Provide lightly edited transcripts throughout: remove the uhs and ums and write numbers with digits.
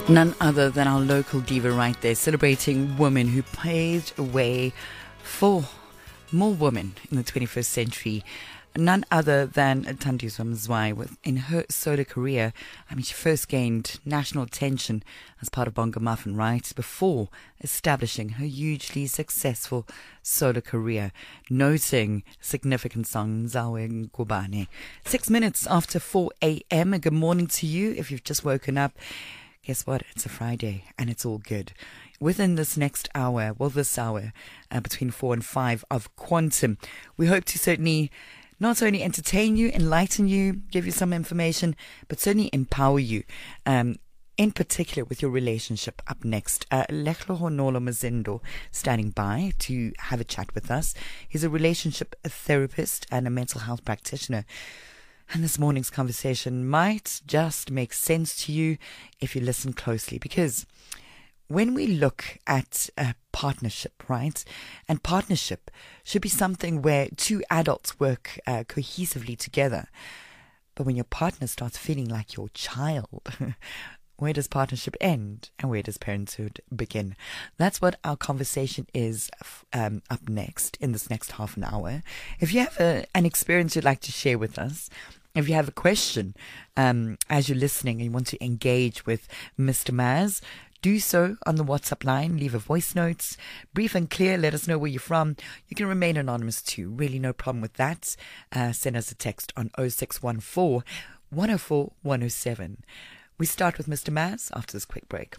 None other than our local diva right there, celebrating women who paved a way for more women in the 21st century. None other than Thandiswa Mzwai. In her solo career, she first gained national attention as part of Bongo Muffin, right, before establishing her hugely successful solo career, noting significant songs, Zawe Ngubane. 6 minutes after 4 a.m. Good morning to you if you've just woken up. Guess what? It's a Friday and it's all good. Within this next hour, between 4 and 5 of Quantum, we hope to certainly not only entertain you, enlighten you, give you some information, but certainly empower you, in particular with your relationship. Up next, Leklo Nolo Mazindo standing by to have a chat with us. He's a relationship therapist and a mental health practitioner. And this morning's conversation might just make sense to you if you listen closely, because when we look at a partnership, right, and partnership should be something where two adults work cohesively together. But when your partner starts feeling like your child, where does partnership end and where does parenthood begin? That's what our conversation is up next in this next half an hour. If you have an experience you'd like to share with us, if you have a question as you're listening and you want to engage with Mr. Maz, do so on the WhatsApp line. Leave a voice note, brief and clear. Let us know where you're from. You can remain anonymous too. Really no problem with that. Send us a text on 0614 104 107. We start with Mr. Maz after this quick break.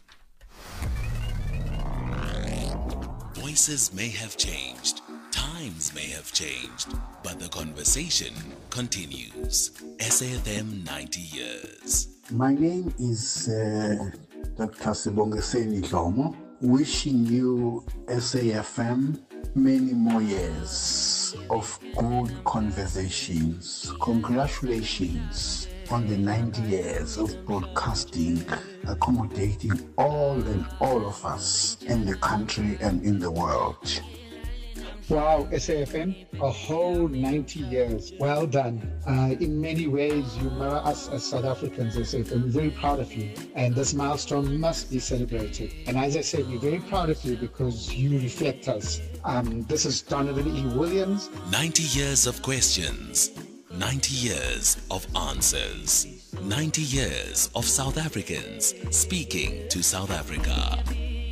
Voices may have changed. Times may have changed, but the conversation continues. SAFM 90 years. My name is Dr. Sibongiseni Dlomo, wishing you SAFM many more years of good conversations. Congratulations on the 90 years of broadcasting, accommodating all of us in the country and in the world. Wow, SAFM, a whole 90 years. Well done. In many ways, you mirror us as South Africans, SAFM. We're very proud of you. And this milestone must be celebrated. And as I said, we're very proud of you because you reflect us. This is Donovan E. Williams. 90 years of questions. 90 years of answers. 90 years of South Africans speaking to South Africa.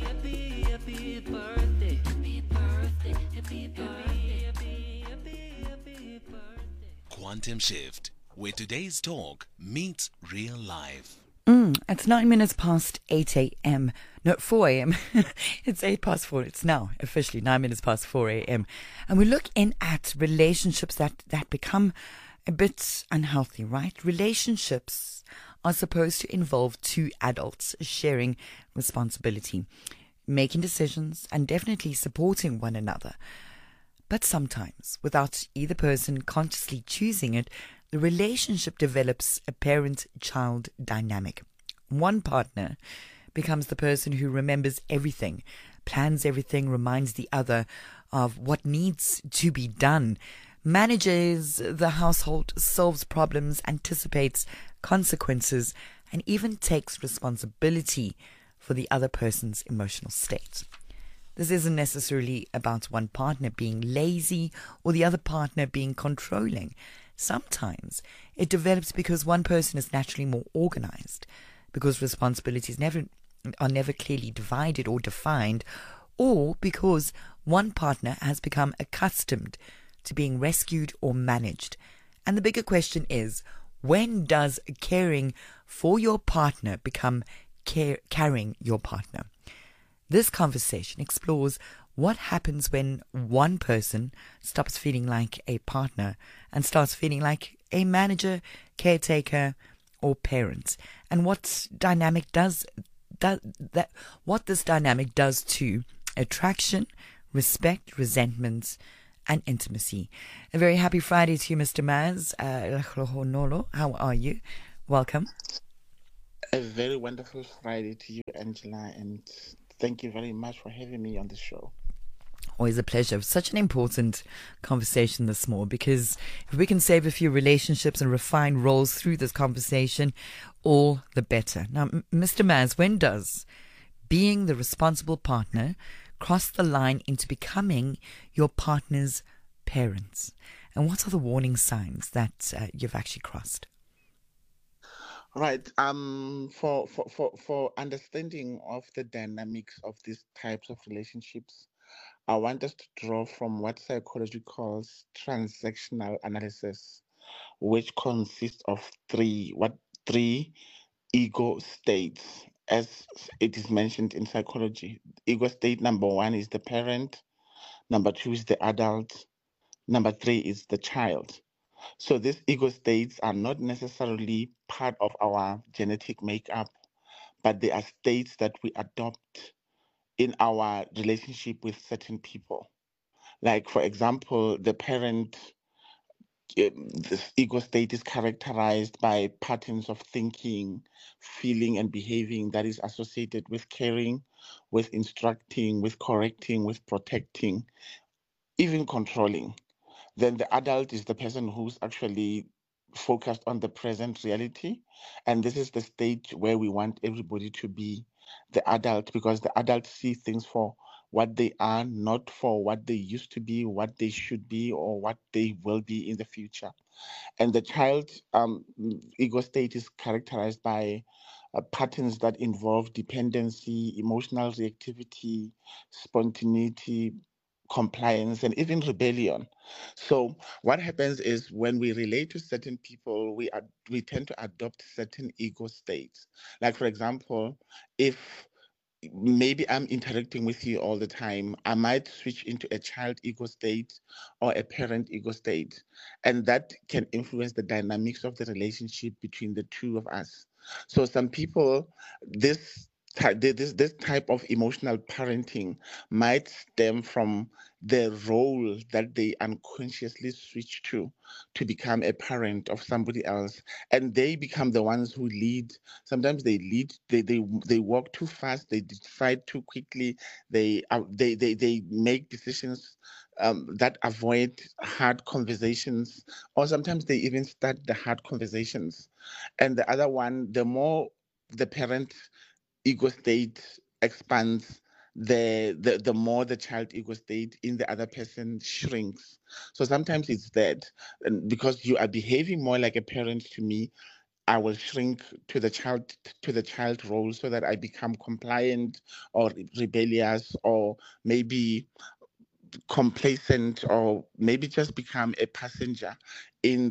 Quantum Shift, where today's talk meets real life. It's 9 minutes past 8 a.m. No, 4 a.m. It's 8 past 4. It's now officially 9 minutes past 4 a.m. And we look in at relationships that become a bit unhealthy, right? Relationships are supposed to involve two adults sharing responsibility, making decisions, and definitely supporting one another. But sometimes, without either person consciously choosing it, the relationship develops a parent-child dynamic. One partner becomes the person who remembers everything, plans everything, reminds the other of what needs to be done, manages the household, solves problems, anticipates consequences, and even takes responsibility for the other person's emotional state. This isn't necessarily about one partner being lazy or the other partner being controlling. Sometimes it develops because one person is naturally more organized, because responsibilities are never clearly divided or defined, or because one partner has become accustomed to being rescued or managed. And the bigger question is, when does caring for your partner become carrying your partner? This conversation explores what happens when one person stops feeling like a partner and starts feeling like a manager, caretaker, or parent, and what this dynamic does to attraction, respect, resentment, and intimacy. A very happy Friday to you, Mr. Maz. How are you? Welcome. A very wonderful Friday to you, Angela, and thank you very much for having me on the show. Always a pleasure. Such an important conversation this morning, because if we can save a few relationships and refine roles through this conversation, all the better. Now, Mr. Maz, when does being the responsible partner cross the line into becoming your partner's parents? And what are the warning signs that you've actually crossed? Right. For understanding of the dynamics of these types of relationships, I want us to draw from what psychology calls transactional analysis, which consists of three ego states, as it is mentioned in psychology. Ego state number one is the parent, number two is the adult, number three is the child. So these ego states are not necessarily part of our genetic makeup, but they are states that we adopt in our relationship with certain people. Like, for example, the parent, this ego state is characterized by patterns of thinking, feeling, and behaving that is associated with caring, with instructing, with correcting, with protecting, even controlling. Then the adult is the person who's actually focused on the present reality. And this is the stage where we want everybody to be the adult, because the adults see things for what they are, not for what they used to be, what they should be, or what they will be in the future. And the child ego state is characterized by patterns that involve dependency, emotional reactivity, spontaneity, compliance, and even rebellion. So what happens is when we relate to certain people, we tend to adopt certain ego states. Like, for example, if maybe I'm interacting with you all the time, I might switch into a child ego state or a parent ego state. And that can influence the dynamics of the relationship between the two of us. So some people, this type of emotional parenting might stem from the role that they unconsciously switch to become a parent of somebody else, and they become the ones who lead. Sometimes they lead, they walk too fast, they decide too quickly, they make decisions that avoid hard conversations, or sometimes they even start the hard conversations. And the other one, the more the parent ego state expands, the more the child ego state in the other person shrinks. So sometimes it's that, and because you are behaving more like a parent to me, I will shrink to the child role so that I become compliant or rebellious, or maybe complacent, or maybe just become a passenger in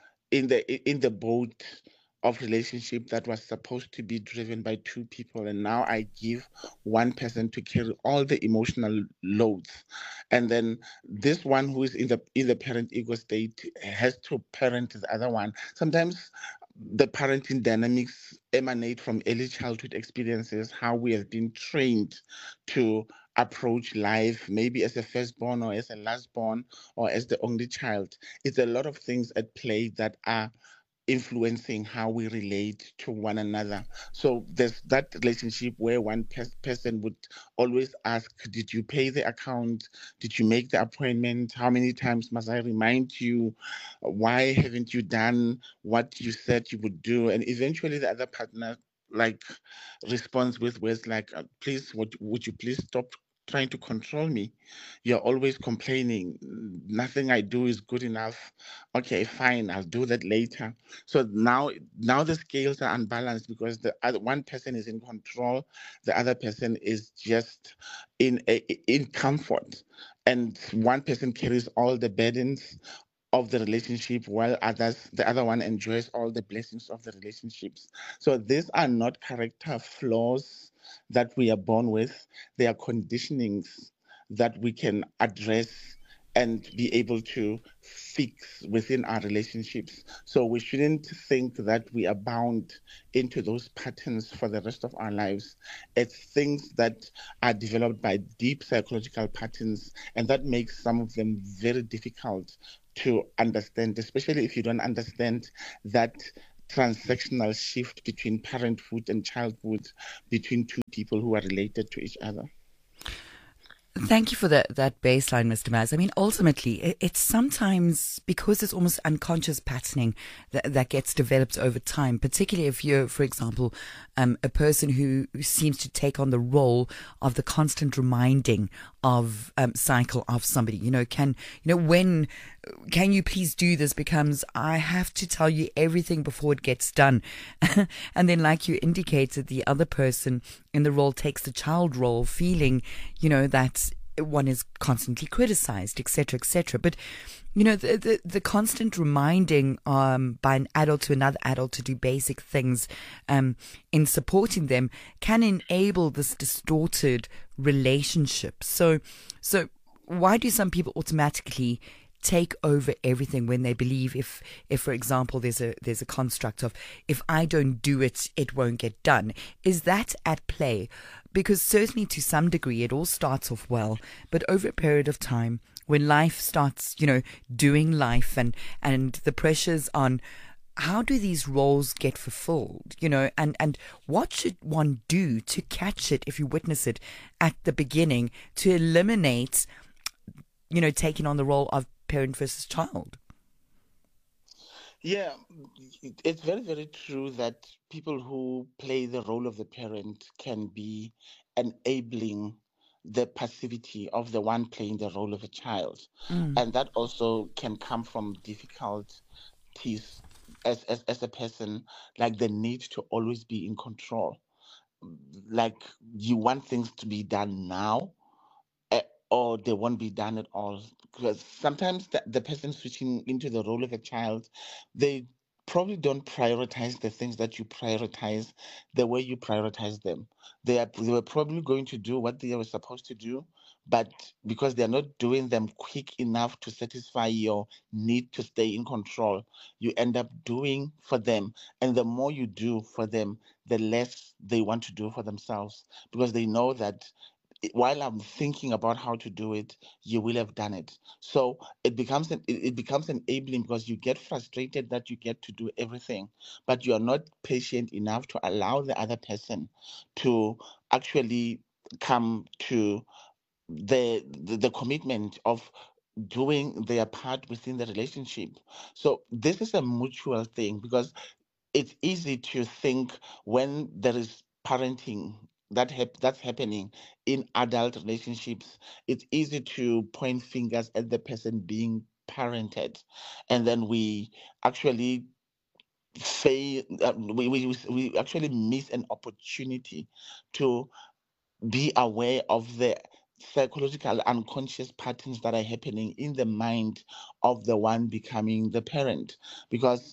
the boat of relationship that was supposed to be driven by two people, and now I give one person to carry all the emotional loads. And then this one who is in the parent ego state has to parent the other one. Sometimes the parenting dynamics emanate from early childhood experiences, how we have been trained to approach life, maybe as a firstborn or as a lastborn or as the only child. It's a lot of things at play that are influencing how we relate to one another. So there's that relationship where one person would always ask, did you pay the account? Did you make the appointment? How many times must I remind you? Why haven't you done what you said you would do? And eventually the other partner like responds with words like, please, would you please stop trying to control me? You're always complaining. Nothing I do is good enough. Okay, fine, I'll do that later. So now the scales are unbalanced, because the other one person is in control, the other person is just in comfort, and one person carries all the burdens of the relationship, while the other one enjoys all the blessings of the relationships. So these are not character flaws that we are born with. They are conditionings that we can address and be able to fix within our relationships. So we shouldn't think that we are bound into those patterns for the rest of our lives. It's things that are developed by deep psychological patterns, and that makes some of them very difficult to understand, especially if you don't understand that transactional shift between parenthood and childhood between two people who are related to each other. Thank you for that baseline, Mr. Maz. I mean, ultimately, it's sometimes because it's almost unconscious patterning that gets developed over time, particularly if you're, for example, a person who seems to take on the role of the constant reminding of cycle of somebody. When can you please do this becomes I have to tell you everything before it gets done. And then, like you indicated, the other person in the role takes the child role, feeling, that one is constantly criticized, etc., etc. But, the constant reminding by an adult to another adult to do basic things in supporting them can enable this distorted relationship. So why do some people automatically take over everything when they believe if for example there's a construct of if I don't do it, it won't get done? Is that at play? Because certainly to some degree it all starts off well, but over a period of time when life starts doing life and the pressures on how do these roles get fulfilled, and what should one do to catch it if you witness it at the beginning to eliminate taking on the role of parent versus child? Yeah, it's very, very true that people who play the role of the parent can be enabling the passivity of the one playing the role of a child. And that also can come from difficulties as a person, like the need to always be in control. Like you want things to be done now, or they won't be done at all. Because sometimes the person switching into the role of a child, they probably don't prioritize the things that you prioritize the way you prioritize them. They were probably going to do what they were supposed to do, but because they're not doing them quick enough to satisfy your need to stay in control, you end up doing for them. And the more you do for them, the less they want to do for themselves, because they know that while I'm thinking about how to do it, you will have done it. So it becomes enabling, because you get frustrated that you get to do everything, but you are not patient enough to allow the other person to actually come to the commitment of doing their part within the relationship. So this is a mutual thing, because it's easy to think when there is parenting that's happening in adult relationships, it's easy to point fingers at the person being parented, and then we actually fail. We actually miss an opportunity to be aware of the psychological unconscious patterns that are happening in the mind of the one becoming the parent, because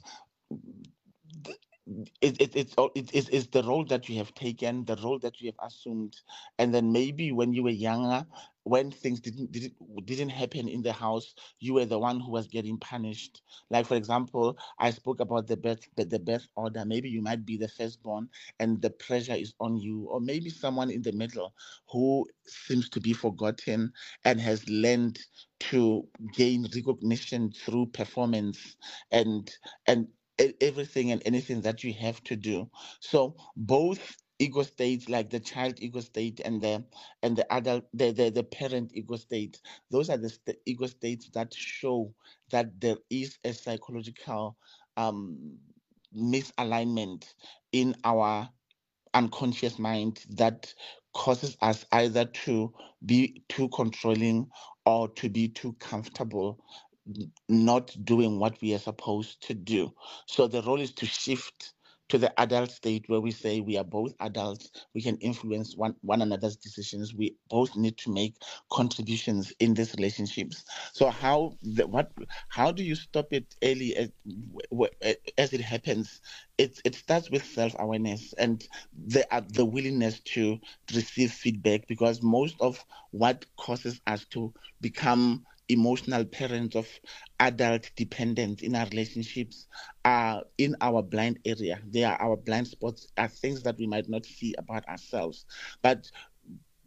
it's the role that you have taken, the role that you have assumed, and then maybe when you were younger, when things didn't happen in the house, you were the one who was getting punished. Like, for example, I spoke about the birth order. Maybe you might be the firstborn, and the pressure is on you, or maybe someone in the middle who seems to be forgotten and has learned to gain recognition through performance and everything and anything that you have to do. So both ego states, like the child ego state and the adult the parent ego state, those are the ego states that show that there is a psychological um misalignment in our unconscious mind that causes us either to be too controlling or to be too comfortable not doing what we are supposed to do. So the role is to shift to the adult state where we say we are both adults, we can influence one another's decisions, we both need to make contributions in these relationships. So how do you stop it early as it happens? It starts with self-awareness and the willingness to receive feedback, because most of what causes us to become emotional parents of adult dependence in our relationships are in our blind area. They are our blind spots, are things that we might not see about ourselves. But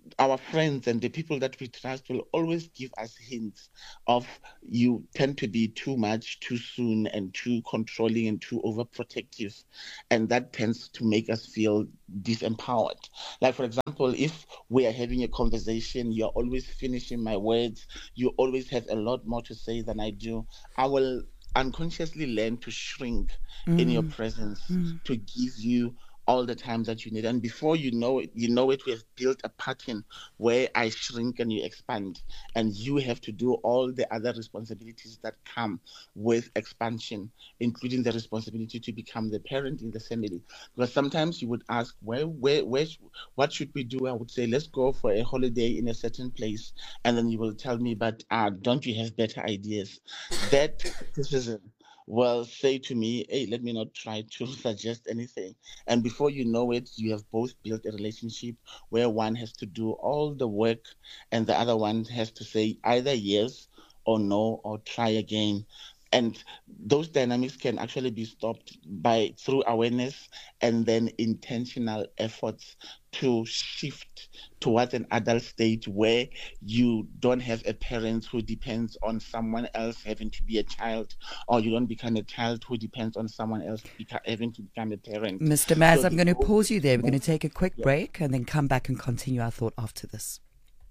our friends and the people that we trust will always give us hints of you tend to be too much too soon and too controlling and too overprotective, and that tends to make us feel disempowered. Like, for example, if we are having a conversation, you're always finishing my words, you always have a lot more to say than I do, I will unconsciously learn to shrink in your presence, to give you all the time that you need. And before you know it, we have built a pattern where I shrink and you expand. And you have to do all the other responsibilities that come with expansion, including the responsibility to become the parent in the family. Because sometimes you would ask, what should we do? I would say, let's go for a holiday in a certain place. And then you will tell me, but don't you have better ideas? That criticism will say to me, hey, let me not try to suggest anything. And before you know it, you have both built a relationship where one has to do all the work and the other one has to say either yes or no or try again. And those dynamics can actually be stopped by through awareness and then intentional efforts to shift towards an adult state where you don't have a parent who depends on someone else having to be a child, or you don't become a child who depends on someone else having to become a parent. Mr. Maz, So I'm the going to goal pause you is there. We're going to more, take a quick yeah. break and then come back and continue our thought after this.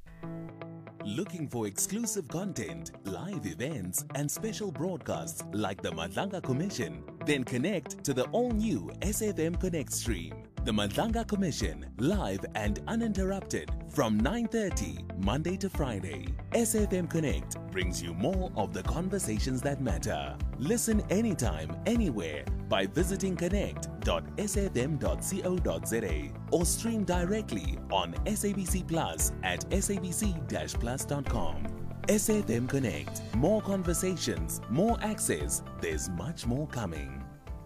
Looking for exclusive content, live events, and special broadcasts like the Madlanga Commission? Then connect to the all-new SFM Connect stream. The Madlanga Commission, live and uninterrupted from 9:30 Monday to Friday. SFM Connect brings you more of the conversations that matter. Listen anytime, anywhere by visiting connect.sfm.co.za or stream directly on SABC Plus at sabc-plus.com. SFM Connect. More conversations, more access. There's much more coming.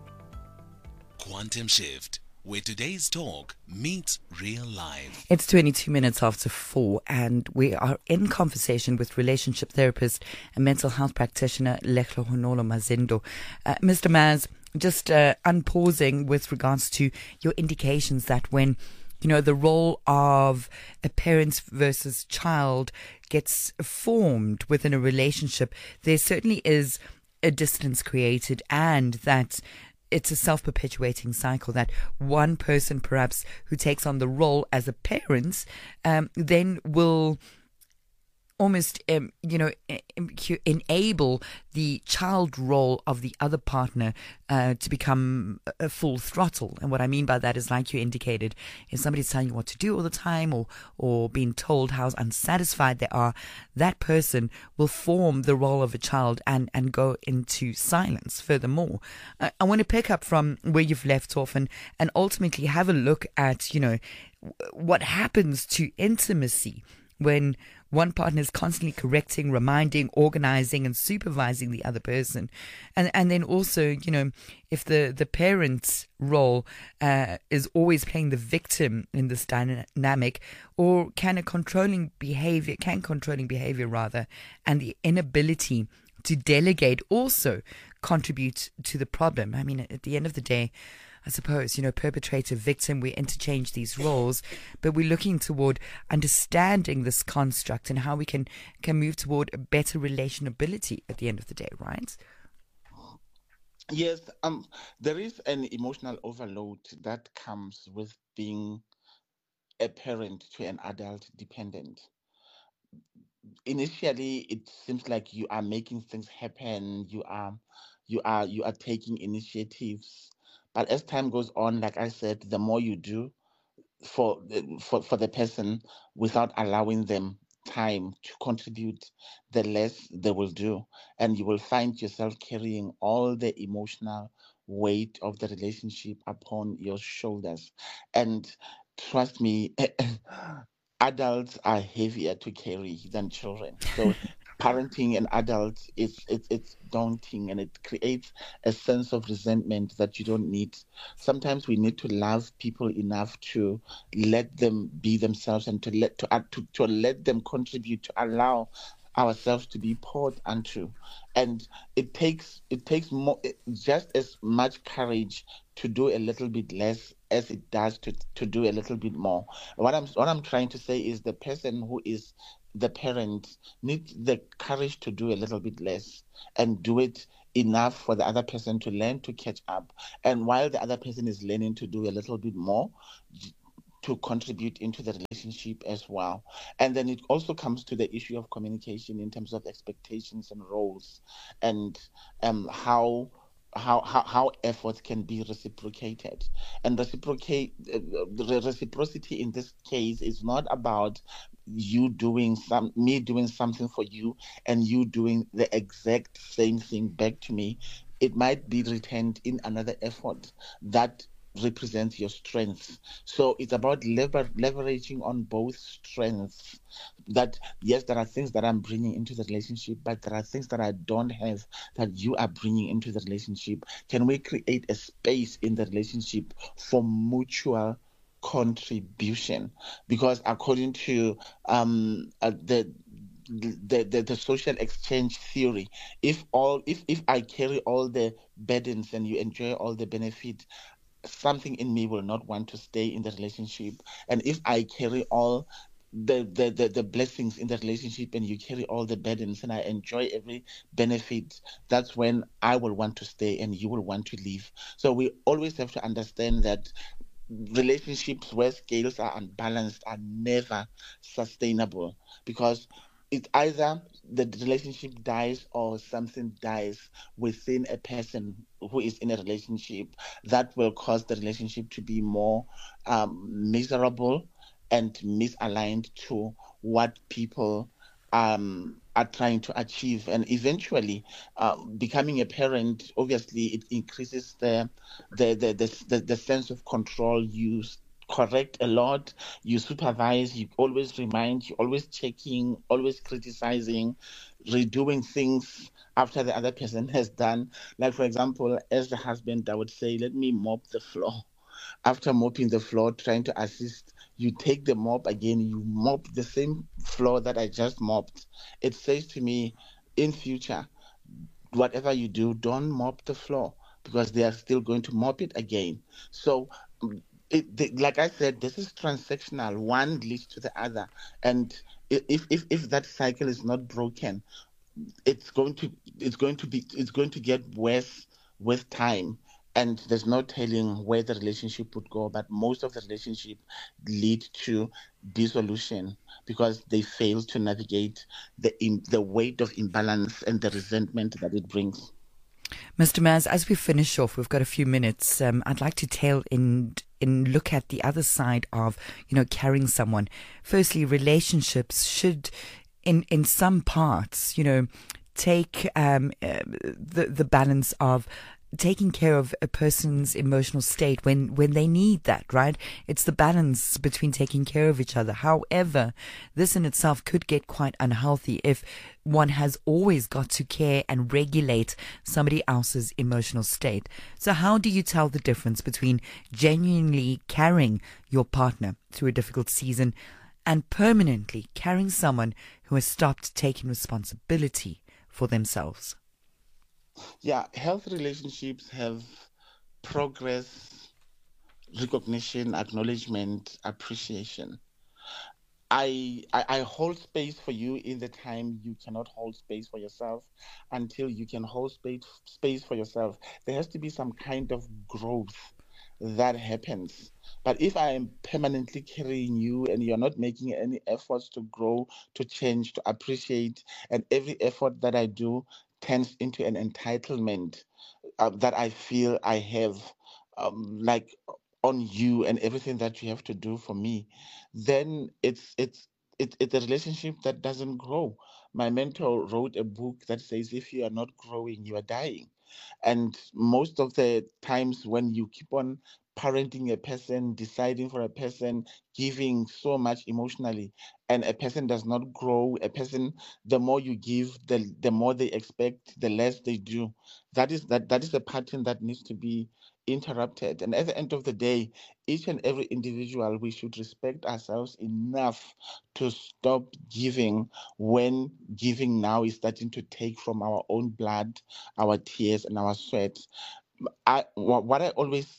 Quantum Shift, where today's talk meets real life. It's 22 minutes after 4, and we are in conversation with relationship therapist and mental health practitioner Leklo Honolo Mazindo. Mr. Maz, just unpausing with regards to your indications that when the role of a parent versus child gets formed within a relationship, there certainly is a distance created, and that it's a self-perpetuating cycle, that one person perhaps who takes on the role as a parent then will almost enable the child role of the other partner to become a full throttle. And what I mean by that is, like you indicated, if somebody's telling you what to do all the time, or being told how unsatisfied they are, that person will form the role of a child and go into silence. Furthermore, I want to pick up from where you've left off and ultimately have a look at what happens to intimacy when one partner is constantly correcting, reminding, organizing, and supervising the other person. And then also, if the parent's role is always playing the victim in this dynamic, or can controlling behavior, and the inability to delegate also contribute to the problem. I mean, at the end of the day, I suppose, perpetrator, victim, we interchange these roles, but we're looking toward understanding this construct and how we can move toward a better relationability at the end of the day, right? Yes, there is an emotional overload that comes with being a parent to an adult dependent. Initially, it seems like you are making things happen, you are taking initiatives, but as time goes on, like I said, the more you do for the person without allowing them time to contribute, the less they will do, and you will find yourself carrying all the emotional weight of the relationship upon your shoulders. And trust me, adults are heavier to carry than children. So parenting an adult it's daunting, and it creates a sense of resentment that you don't need. Sometimes we need to love people enough to let them be themselves, and to let them contribute, to allow ourselves to be poured onto. And it takes more, just as much courage to do a little bit less as it does to do a little bit more. What I'm trying to say is the person who is the parent needs the courage to do a little bit less and do it enough for the other person to learn to catch up. And while the other person is learning to do a little bit more, to contribute into the relationship as well. And then it also comes to the issue of communication in terms of expectations and roles, and how efforts can be reciprocated. And the reciprocity in this case is not about me doing something for you and you doing the exact same thing back to me. It might be returned in another effort that represents your strengths. So it's about leveraging on both strengths. That yes, there are things that I'm bringing into the relationship, but there are things that I don't have that you are bringing into the relationship. Can we create a space in the relationship for mutual contribution? Because according to the social exchange theory, if I carry all the burdens and you enjoy all the benefit, something in me will not want to stay in the relationship. And if I carry all the blessings in the relationship and you carry all the burdens and I enjoy every benefit, that's when I will want to stay and you will want to leave. So we always have to understand that relationships where scales are unbalanced are never sustainable, because it's either the relationship dies or something dies within a person who is in a relationship that will cause the relationship to be more miserable and misaligned to what people are trying to achieve. And eventually, becoming a parent, obviously, it increases the sense of control. You correct a lot, you supervise, you always remind, you always checking, always criticizing, redoing things after the other person has done. Like, for example, as the husband, I would say, let me mop the floor. After mopping the floor, trying to assist, you take the mop again, you mop the same floor that I just mopped. It says to me, in future, whatever you do, don't mop the floor, because they are still going to mop it again. So, like I said, this is transactional. One leads to the other, and if that cycle is not broken, it's going to get worse with time. And there's no telling where the relationship would go, but most of the relationship lead to dissolution because they fail to navigate the weight of imbalance and the resentment that it brings. Mr. Maz, as we finish off, we've got a few minutes. I'd like to tail in look at the other side of, carrying someone. Firstly, relationships should, in some parts, take the balance of taking care of a person's emotional state when they need that, right? It's the balance between taking care of each other. However, this in itself could get quite unhealthy if one has always got to care and regulate somebody else's emotional state. So how do you tell the difference between genuinely carrying your partner through a difficult season and permanently carrying someone who has stopped taking responsibility for themselves? Yeah, health relationships have progress, recognition, acknowledgement, appreciation. I hold space for you in the time you cannot hold space for yourself until you can hold space for yourself. There has to be some kind of growth that happens. But if I am permanently carrying you and you're not making any efforts to grow, to change, to appreciate, and every effort that I do turns into an entitlement that I feel I have, like on you and everything that you have to do for me, then it's a relationship that doesn't grow. My mentor wrote a book that says if you are not growing, you are dying. And most of the times when you keep on parenting a person, deciding for a person, giving so much emotionally, and a person does not grow, a person, the more you give, the more they expect, the less they do. That is a pattern that needs to be interrupted. And at the end of the day, each and every individual, we should respect ourselves enough to stop giving when giving now is starting to take from our own blood, our tears, and our sweat. What I always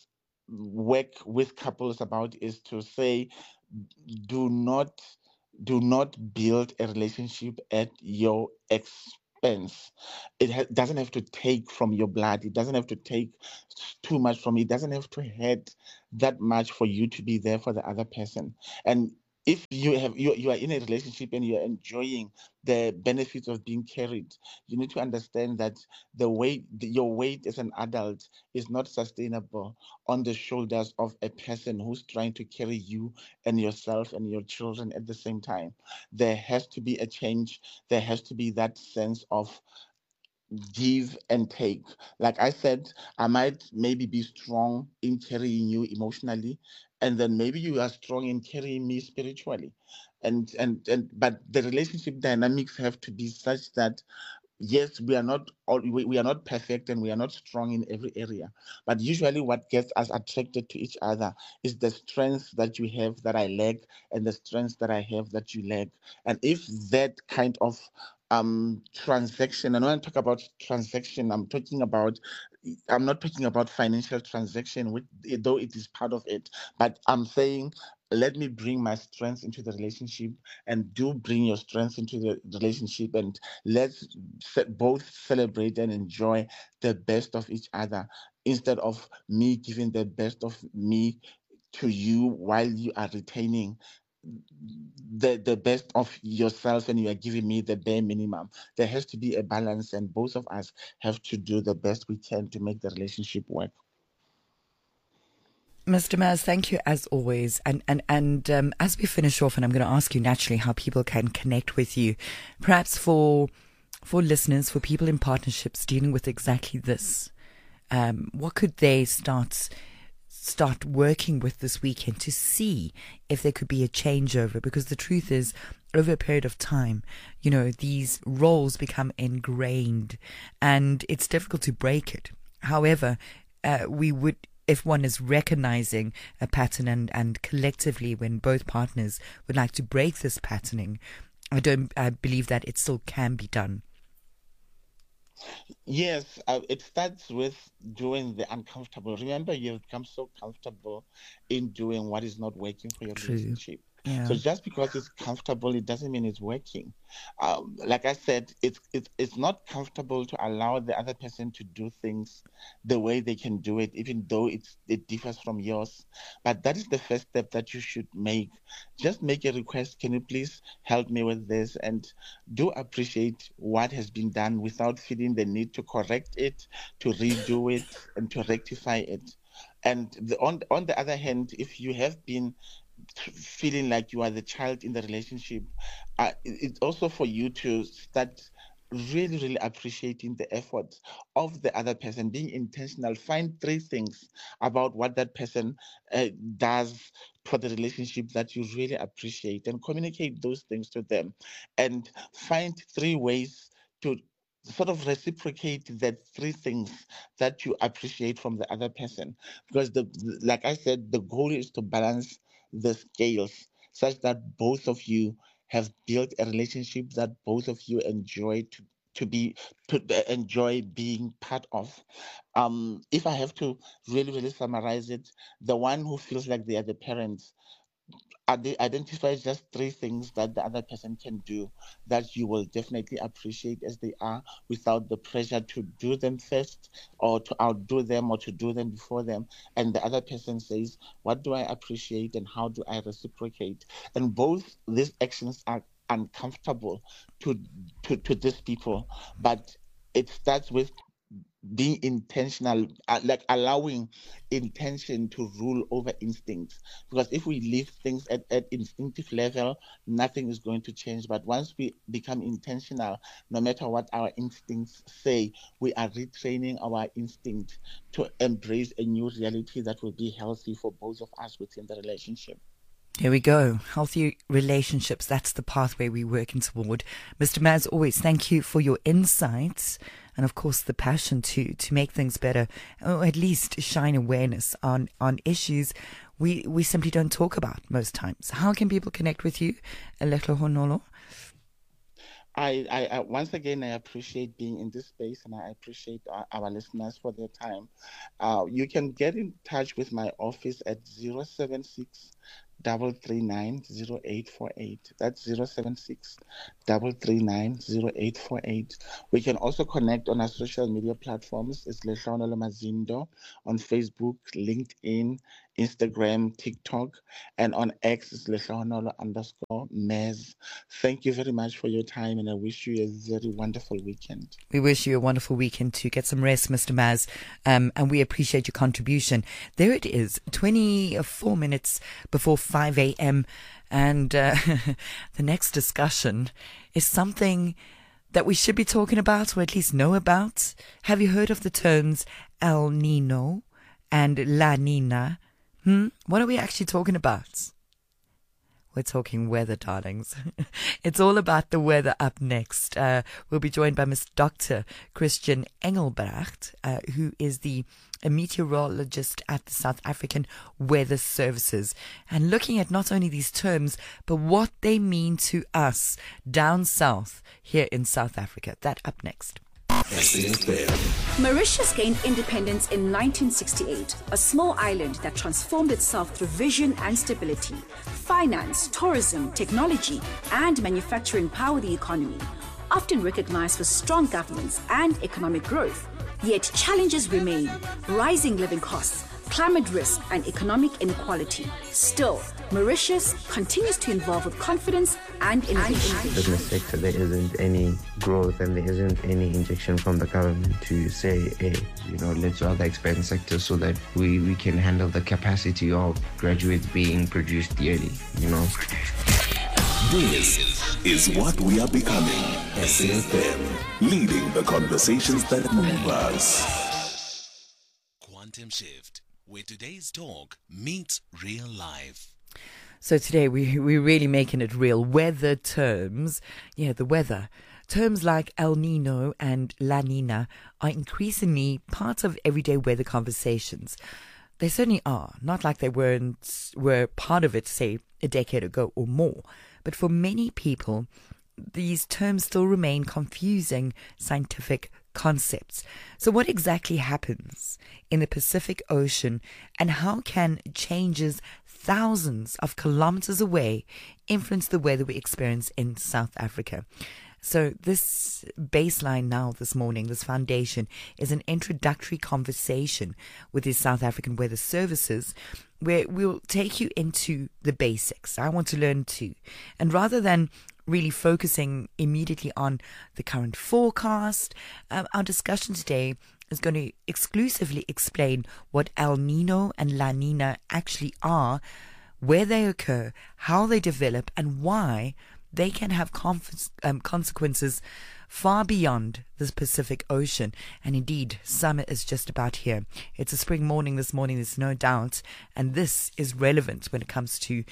work with couples about is to say, do not do not build a relationship at your expense. Doesn't have to take from your blood. It doesn't have to take too much from it. It doesn't have to hurt that much for you to be there for the other person. And if you are in a relationship and you are enjoying the benefits of being carried, you need to understand that your weight as an adult is not sustainable on the shoulders of a person who's trying to carry you and yourself and your children at the same time. There has to be a change. There has to be that sense of give and take. Like I said, I might maybe be strong in carrying you emotionally, and then maybe you are strong in carrying me spiritually. And but the relationship dynamics have to be such that yes, we are not perfect and we are not strong in every area, but usually what gets us attracted to each other is the strengths that you have that I lack and the strengths that I have that you lack. And if that kind of transaction, and when I talk about transaction, I'm not talking about financial transaction, though it is part of it, but I'm saying let me bring my strengths into the relationship, and do bring your strengths into the relationship, and let's both celebrate and enjoy the best of each other, instead of me giving the best of me to you while you are retaining the best of yourself and you are giving me the bare minimum. There has to be a balance, and both of us have to do the best we can to make the relationship work. Mr. Maz, thank you as always. And as we finish off, and I'm going to ask you naturally how people can connect with you, perhaps for listeners, for people in partnerships dealing with exactly this, what could they start working with this weekend to see if there could be a changeover? Because the truth is, over a period of time, these roles become ingrained and it's difficult to break it. However, if one is recognizing a pattern and collectively when both partners would like to break this patterning, I believe that it still can be done. Yes, it starts with doing the uncomfortable. Remember, you've become so comfortable in doing what is not working for your True. relationship. Yeah. So just because it's comfortable, it doesn't mean it's working. Like I said, it's not comfortable to allow the other person to do things the way they can do it, even though it differs from yours. But that is the first step that you should make. Just make a request. Can you please help me with this? And do appreciate what has been done without feeling the need to correct it, to redo it, and to rectify it. And on the other hand, if you have been feeling like you are the child in the relationship, it's also for you to start really, really appreciating the efforts of the other person, being intentional. Find 3 things about what that person does for the relationship that you really appreciate, and communicate those things to them, and find 3 ways to sort of reciprocate the 3 things that you appreciate from the other person. Because like I said, the goal is to balance the scales such that both of you have built a relationship that both of you enjoy to enjoy being part of. If I have to really, really summarize it, the one who feels like they are the parents identifies just 3 things that the other person can do that you will definitely appreciate as they are, without the pressure to do them first or to outdo them or to do them before them. And the other person says, what do I appreciate and how do I reciprocate? And both these actions are uncomfortable to these people, but it starts with being intentional, like allowing intention to rule over instinct. Because if we leave things at instinctive level, nothing is going to change. But once we become intentional, no matter what our instincts say, we are retraining our instinct to embrace a new reality that will be healthy for both of us within the relationship. Here we go. Healthy relationships. That's the pathway we're working toward. Mr. Maz, always thank you for your insights and, of course, the passion to make things better, or at least shine awareness on issues we simply don't talk about most times. How can people connect with you, Lehlohonolo? I once again I appreciate being in this space, and I appreciate our listeners for their time. You can get in touch with my office at 076 339 0848. That's 076 339 0848. We can also connect on our social media platforms. It's Lehlohonolo Mazindo on Facebook, LinkedIn, Instagram, TikTok, and on X it's Lehlohonolo_Mez. Thank you very much for your time, and I wish you a very wonderful weekend. We wish you a wonderful weekend too. Get some rest, Mr. Maz, and we appreciate your contribution. There it is, 24 minutes before 5 a.m. And the next discussion is something that we should be talking about, or at least know about. Have you heard of the terms El Nino and La Nina? What are we actually talking about? We're talking weather, darlings. It's all about the weather up next. We'll be joined by Mr. Dr. Christian Engelbrecht, who is a meteorologist at the South African Weather Services, and looking at not only these terms, but what they mean to us down south here in South Africa. That up next. Mauritius gained independence in 1968, a small island that transformed itself through vision and stability. Finance, tourism, technology, and manufacturing power the economy, often recognized for strong governance and economic growth. Yet challenges remain: rising living costs, climate risk, and economic inequality. Still, Mauritius continues to evolve with confidence and innovation. Business sector, there isn't any growth and there isn't any injection from the government to say, hey, let's other expand sectors so that we can handle the capacity of graduates being produced yearly, This is what we are becoming. SAFM, leading the conversations that move us. Quantum Shift, where today's talk meets real life. So today we're really making it real. Weather terms, the weather. Terms like El Nino and La Nina are increasingly part of everyday weather conversations. They certainly are, not like they were part of it, say, a decade ago or more. But for many people, these terms still remain confusing scientific concepts. So what exactly happens in the Pacific Ocean, and how can changes thousands of kilometers away influence the weather we experience in South Africa? So this baseline now this morning, this foundation, is an introductory conversation with the South African Weather Services, where we'll take you into the basics. I want to learn too. And rather than really focusing immediately on the current forecast, our discussion today is going to exclusively explain what El Nino and La Nina actually are, where they occur, how they develop, and why they can have consequences far beyond the Pacific Ocean. And indeed, summer is just about here. It's a spring morning this morning, there's no doubt. And this is relevant when it comes to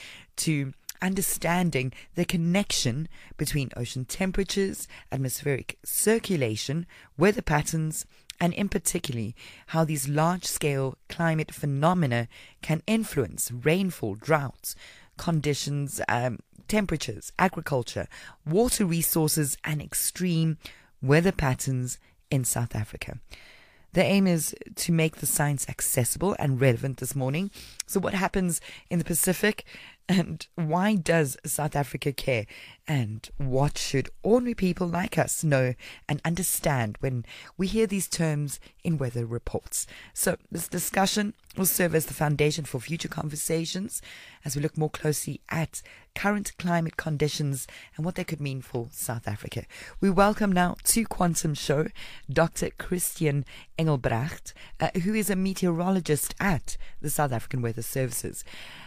understanding the connection between ocean temperatures, atmospheric circulation, weather patterns, and in particular, how these large-scale climate phenomena can influence rainfall, droughts, conditions, temperatures, agriculture, water resources, and extreme weather patterns in South Africa. The aim is to make the science accessible and relevant this morning. So what happens in the Pacific, and why does South Africa care? And what should ordinary people like us know and understand when we hear these terms in weather reports? So this discussion will serve as the foundation for future conversations as we look more closely at current climate conditions and what they could mean for South Africa. We welcome now to Quantum Show Dr. Christian Engelbrecht, who is a meteorologist at the South African Weather Services.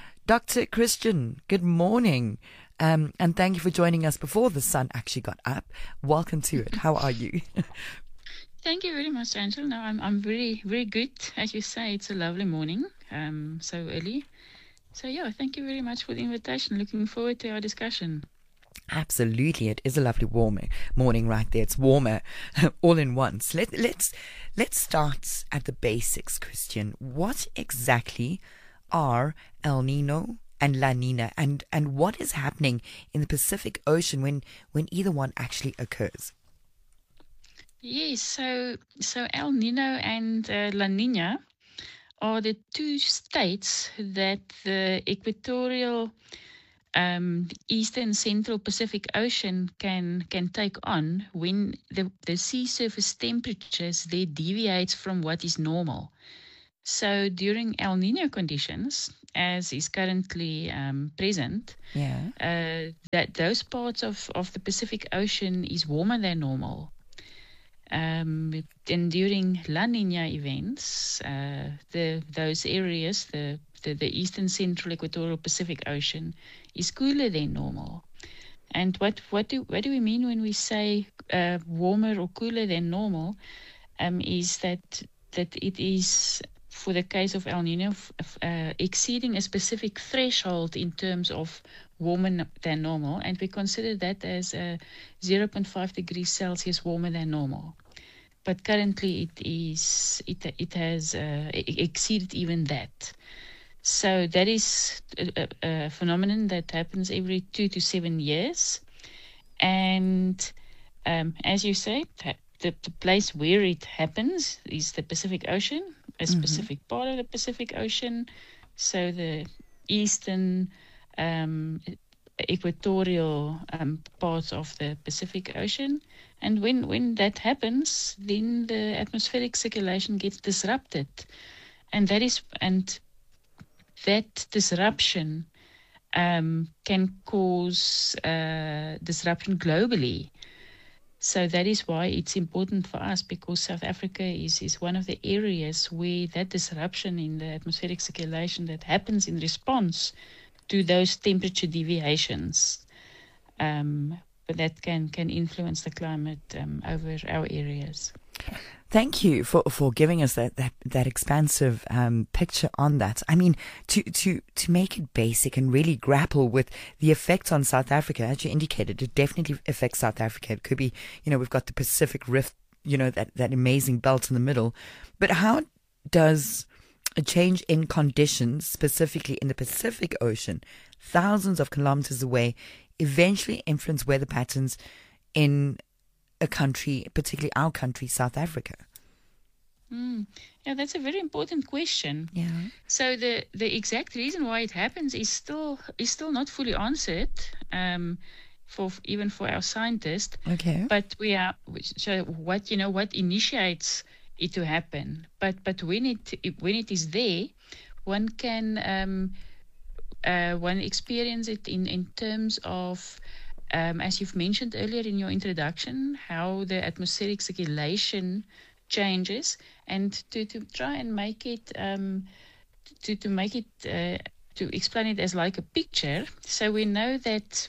Dr. Christian, good morning, and thank you for joining us before the sun actually got up. Welcome to it. How are you? Thank you very much, Angel. No, I'm very, very good. As you say, it's a lovely morning, so early. So, thank you very much for the invitation. Looking forward to our discussion. Absolutely. It is a lovely warm morning right there. It's warmer all in once. Let's start at the basics, Christian. What exactly are El Nino and La Nina, and what is happening in the Pacific Ocean when either one actually occurs? Yes, so El Nino and La Nina are the two states that the equatorial eastern central Pacific Ocean can take on when the sea surface temperatures there deviates from what is normal. So during El Nino conditions, as is currently present, that those parts of the Pacific Ocean is warmer than normal. And during La Nina events, those areas, the eastern central equatorial Pacific Ocean, is cooler than normal. And what do we mean when we say warmer or cooler than normal? Is that it is, for the case of El Nino, exceeding a specific threshold in terms of warmer than normal, and we consider that as 0.5 degrees Celsius warmer than normal. But currently it has exceeded even that. So that is a phenomenon that happens every 2 to 7 years. And as you say, the place where it happens is the Pacific Ocean, a specific part of the Pacific Ocean. So the eastern equatorial parts of the Pacific Ocean. And when that happens, then the atmospheric circulation gets disrupted. And that disruption can cause disruption globally. So that is why it's important for us, because South Africa is one of the areas where that disruption in the atmospheric circulation that happens in response to those temperature deviations, but that can influence the climate over our areas. Thank you for giving us that expansive picture on that. I mean, to make it basic and really grapple with the effects on South Africa, as you indicated, it definitely affects South Africa. It could be, we've got the Pacific Rift, that amazing belt in the middle. But how does a change in conditions, specifically in the Pacific Ocean, thousands of kilometers away, eventually influence weather patterns in a country, particularly our country, South Africa? Yeah, that's a very important question. Yeah. So the exact reason why it happens is still not fully answered, for our scientists. Okay. But what initiates it to happen? But when it is there, one can one experience it in terms of, as you've mentioned earlier in your introduction, how the atmospheric circulation changes, and to try and make it to explain it as like a picture. So we know that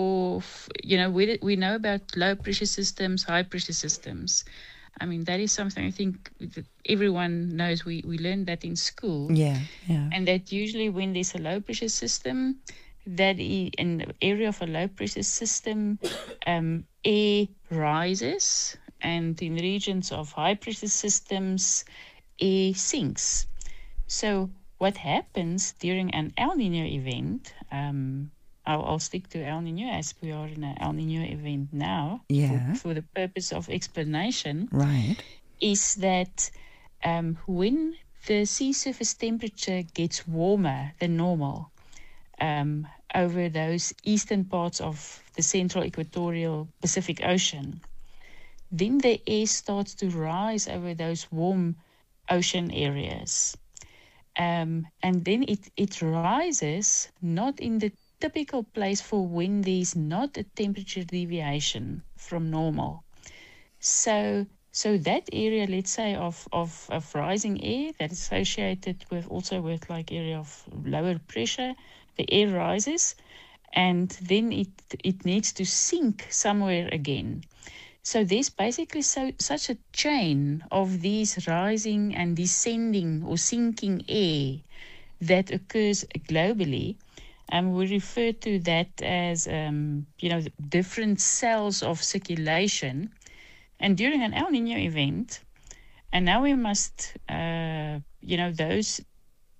we know about low pressure systems, high pressure systems. I mean, that is something I think that everyone knows. We learned that in school. Yeah. And that usually when there's a low pressure system, that in the area of a low pressure system, air rises, and in regions of high pressure systems, air sinks. So what happens during an El Nino event, I'll stick to El Nino as we are in an El Nino event now, for the purpose of explanation, right, is that when the sea surface temperature gets warmer than normal over those eastern parts of the central equatorial Pacific Ocean, then the air starts to rise over those warm ocean areas. And then it rises not in the typical place for when there's not a temperature deviation from normal. So that area, let's say, of rising air that is associated with like area of lower pressure, the air rises, and then it needs to sink somewhere again. So there's basically such a chain of these rising and descending or sinking air that occurs globally. And we refer to that as, different cells of circulation. And during an El Nino event, and now we must, those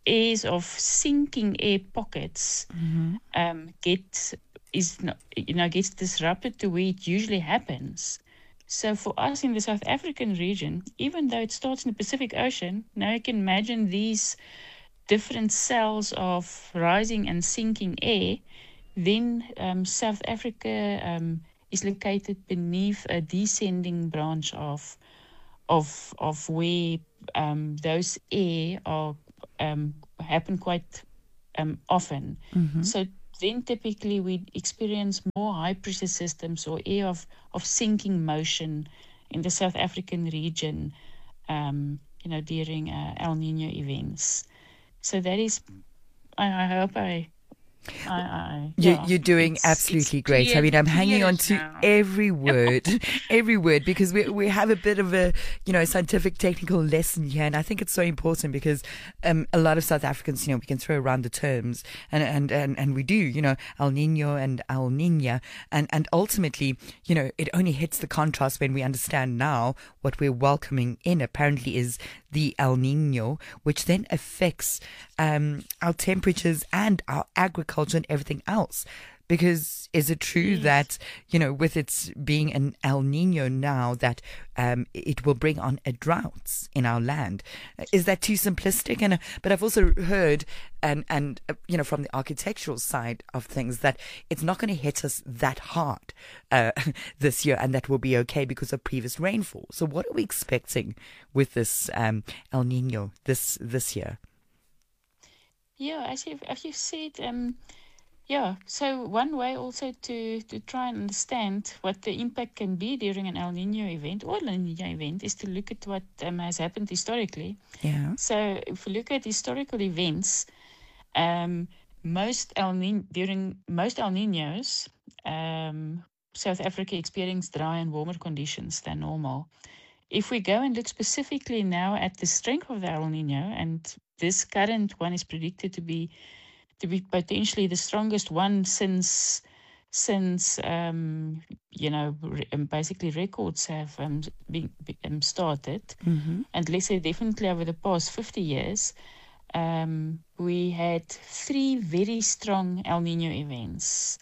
areas of sinking air pockets gets disrupted to where it usually happens. So for us in the South African region, even though it starts in the Pacific Ocean, now you can imagine these different cells of rising and sinking air. Then South Africa is located beneath a descending branch of where those air are happen quite often. So then typically we experience more high pressure systems or air of sinking motion in the South African region, during El Nino events. So that is, I hope You're doing absolutely great. I mean, I'm hanging on to every word, because we have a bit of a, scientific technical lesson here. And I think it's so important because a lot of South Africans, we can throw around the terms and we do, El Nino and El Nina. And ultimately, it only hits the contrast when we understand now what we're welcoming in apparently is the El Nino, which then affects our temperatures and our agriculture and everything else. Because is it true that, with its being an El Nino now, that it will bring on a drought in our land? Is that too simplistic? But I've also heard, and from the architectural side of things, that it's not going to hit us that hard this year, and that will be okay because of previous rainfall. So what are we expecting with this El Nino this year? Yeah, as you've said, so one way also to try and understand what the impact can be during an El Nino event or La Nina event is to look at what has happened historically. Yeah. So if we look at historical events, during most El Ninos, South Africa experienced dry and warmer conditions than normal. If we go and look specifically now at the strength of the El Nino, and this current one is predicted to be potentially the strongest one since basically records have been started, and let's say definitely over the past 50 years, we had 3 very strong El Nino events.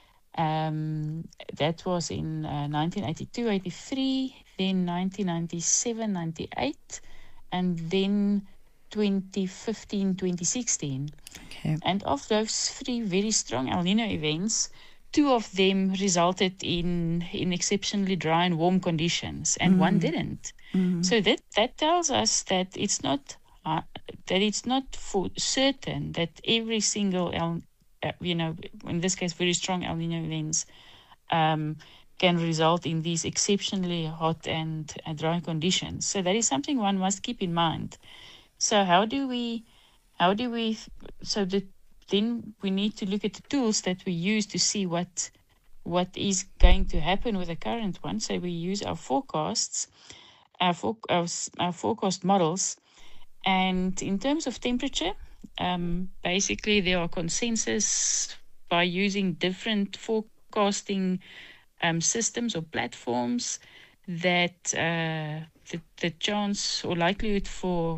That was in 1982-83, then 1997-98, and then 2015-2016. Okay. And of those 3 very strong El Nino events, 2 of them resulted in exceptionally dry and warm conditions, and one didn't. So that tells us that it's not for certain that every single in this case very strong El Nino events can result in these exceptionally hot and dry conditions. So that is something one must keep in mind. So then we need to look at the tools that we use to see what is going to happen with the current one. So we use our forecasts, our forecast models, and in terms of temperature, basically there are consensus by using different forecasting systems or platforms that the chance or likelihood for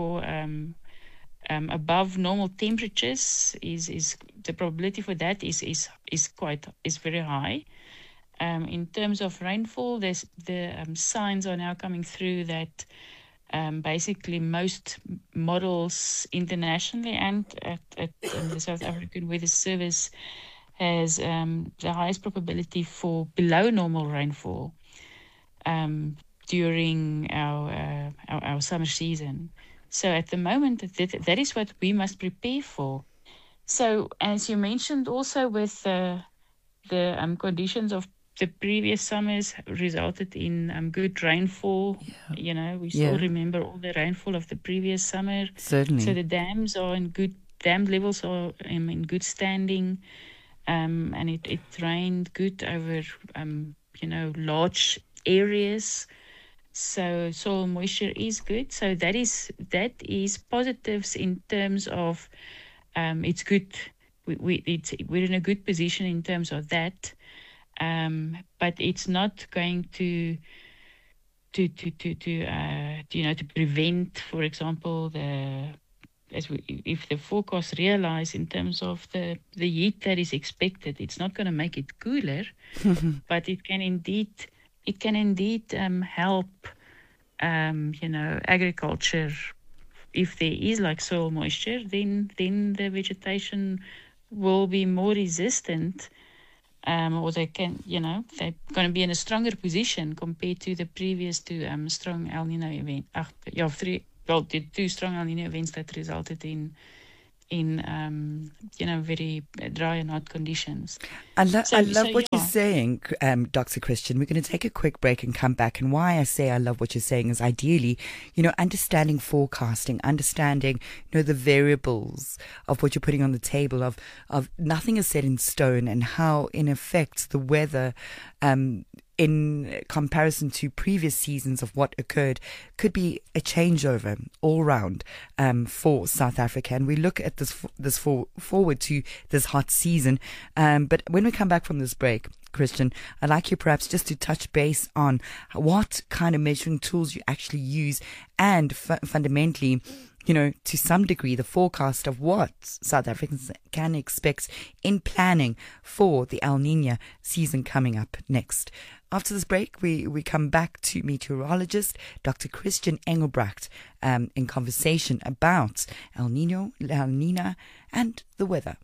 above normal temperatures is the probability for that is very high. In terms of rainfall, the signs are now coming through that basically most models internationally and at the South African Weather Service has the highest probability for below normal rainfall during our summer season. So at the moment, that is what we must prepare for. So as you mentioned, also with the conditions of the previous summers resulted in good rainfall. Yeah. We still remember all the rainfall of the previous summer. Certainly. So the dams are dam levels are in good standing, and it rained good over large areas. So soil moisture is good. So that is positives in terms of it's good. We're in a good position in terms of that, but it's not going to prevent, for example, the if the forecast realize in terms of the heat that is expected, it's not going to make it cooler, but it can indeed help, agriculture. If there is like soil moisture, then the vegetation will be more resistant, or they can, they're going to be in a stronger position compared to the previous two strong El Nino event. The two strong El Nino events that resulted in very dry and hot conditions. I love what you're saying, Dr. Christian. We're going to take a quick break and come back. And why I say I love what you're saying is ideally, understanding forecasting, understanding, the variables of what you're putting on the table of nothing is set in stone, and how, in effect, the weather, in comparison to previous seasons of what occurred, could be a changeover all round for South Africa. And we look at this forward to this hot season. But when we come back from this break, Christian, I'd like you perhaps just to touch base on what kind of measuring tools you actually use, and fundamentally, to some degree, the forecast of what South Africans can expect in planning for the El Niño season coming up next. After this break, we come back to meteorologist Dr. Christian Engelbrecht in conversation about El Niño, La Niña, and the weather.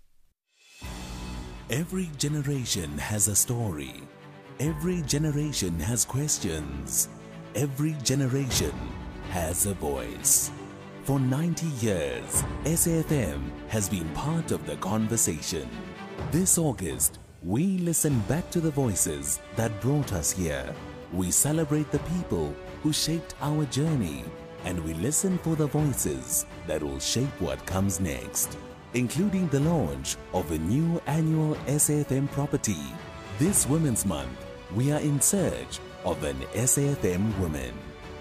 Every generation has a story. Every generation has questions. Every generation has a voice. For 90 years, SAFM has been part of the conversation. This August, we listen back to the voices that brought us here. We celebrate the people who shaped our journey, and we listen for the voices that will shape what comes next, including the launch of a new annual SAFM property. This Women's Month, we are in search of an SAFM woman.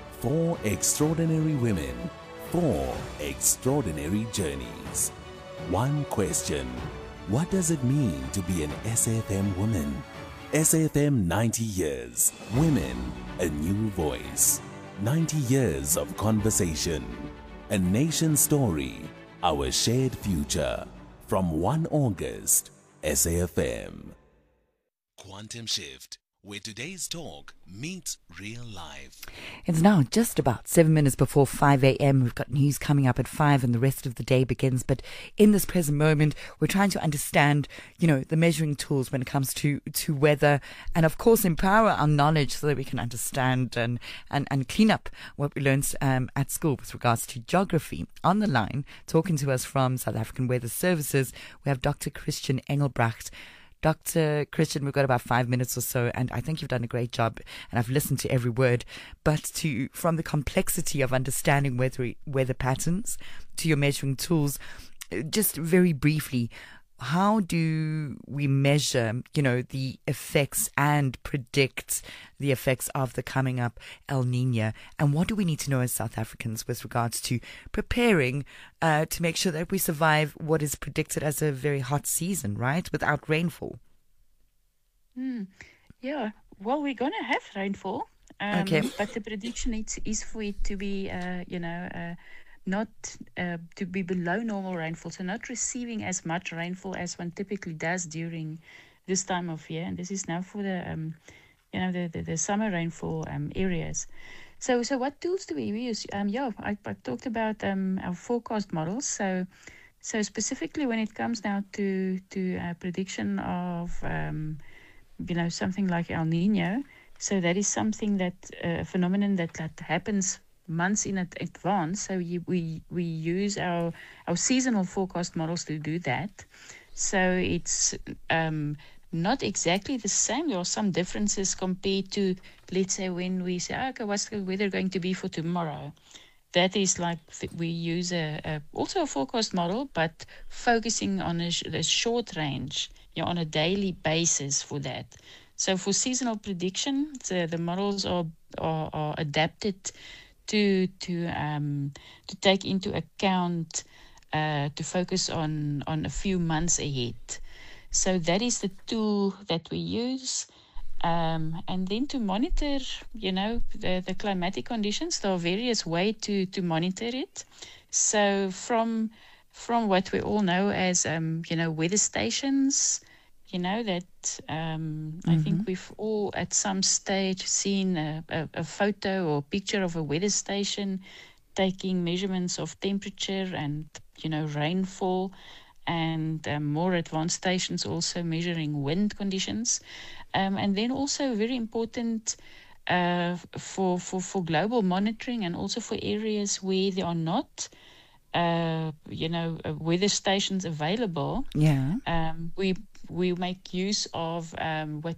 4 extraordinary women, 4 extraordinary journeys. One question: what does it mean to be an SAFM woman? SAFM 90 years. Women, a new voice. 90 years of conversation. A nation story. Our shared future. From 1 August, SAFM. Quantum Shift, where today's talk meets real life. It's now just about 7 minutes before 5 a.m. We've got news coming up at 5 and the rest of the day begins. But in this present moment, we're trying to understand, the measuring tools when it comes to weather, and of course empower our knowledge so that we can understand and clean up what we learned at school with regards to geography. On the line, talking to us from South African Weather Services, we have Dr. Christian Engelbrecht. Dr. Christian, we've got about 5 minutes or so, and I think you've done a great job, and I've listened to every word. But from the complexity of understanding weather patterns to your measuring tools, just very briefly, how do we measure, the effects and predict the effects of the coming up El Niño? And what do we need to know as South Africans with regards to preparing to make sure that we survive what is predicted as a very hot season, right, without rainfall? Yeah, well, we're going to have rainfall. Okay. But the prediction is for it to be, not to be below normal rainfall, so not receiving as much rainfall as one typically does during this time of year. And this is now for the summer rainfall areas. So what tools do we use? I talked about our forecast models. So specifically when it comes now to prediction of something like El Niño, so that is something that a phenomenon that happens months in advance. So we use our seasonal forecast models to do that. So it's not exactly the same. There are some differences compared to, let's say, when we say, okay, what's the weather going to be for tomorrow? That is like we use also a forecast model, but focusing on a short range, on a daily basis for that. So for seasonal prediction, the models are adapted to take into account, to focus on a few months ahead. So that is the tool that we use. And then to monitor, the climatic conditions, there are various ways to monitor it. So from what we all know as, weather stations, that I think we've all at some stage seen a photo or picture of a weather station taking measurements of temperature and, rainfall, and more advanced stations also measuring wind conditions. And then also very important for global monitoring, and also for areas where there are not weather stations available. Yeah. We make use of what